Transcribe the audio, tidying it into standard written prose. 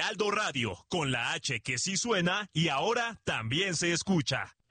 Heraldo Radio, con la H que sí suena y ahora también se escucha.